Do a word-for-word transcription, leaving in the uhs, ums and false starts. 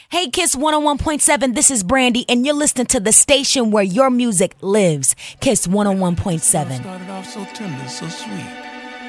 Hey, Kiss one oh one point seven, this is Brandy, and you're listening to the station where your music lives. Kiss one oh one point seven. Started off so tender, so sweet.